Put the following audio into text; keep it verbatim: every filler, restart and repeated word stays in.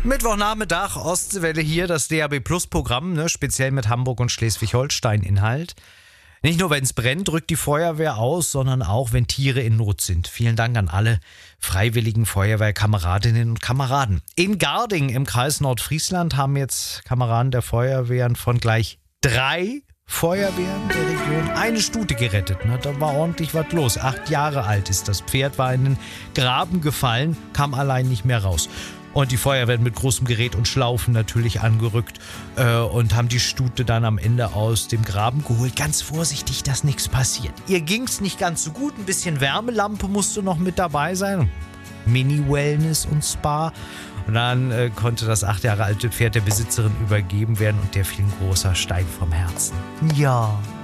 Mittwochnachmittag, Ostseewelle hier, das D A B Plus Programm, ne, speziell mit Hamburg und Schleswig-Holstein-Inhalt. Nicht nur, wenn es brennt, rückt die Feuerwehr aus, sondern auch, wenn Tiere in Not sind. Vielen Dank an alle freiwilligen Feuerwehrkameradinnen und Kameraden. In Garding im Kreis Nordfriesland haben jetzt Kameraden der Feuerwehren von gleich drei Feuerwehren der Region eine Stute gerettet. Ne? Da war ordentlich was los. Acht Jahre alt ist das Pferd, war in den Graben gefallen, kam allein nicht mehr raus. Und die Feuerwehren mit großem Gerät und Schlaufen natürlich angerückt äh, und haben die Stute dann am Ende aus dem Graben geholt. Ganz vorsichtig, dass nichts passiert. Ihr ging's nicht ganz so gut. Ein bisschen Wärmelampe musste noch mit dabei sein. Mini-Wellness und Spa. Und dann äh, konnte das acht Jahre alte Pferd der Besitzerin übergeben werden und der fiel ein großer Stein vom Herzen. Ja.